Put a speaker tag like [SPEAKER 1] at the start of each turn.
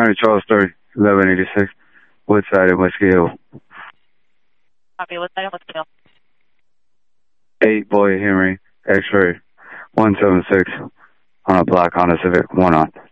[SPEAKER 1] County, Charles 30, 1186, Woodside and Whiskey Hill.
[SPEAKER 2] Copy, Woodside and Whiskey Hill.
[SPEAKER 1] 8 Boy Henry, X-ray, 176, on a black Honda Civic, 1 on.